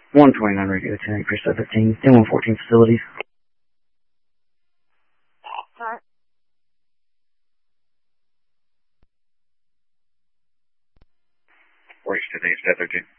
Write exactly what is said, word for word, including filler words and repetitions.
one twenty-nine radio, ten Chris fifteen, ten one fourteen facilities. Alright. Where is today, thirteen?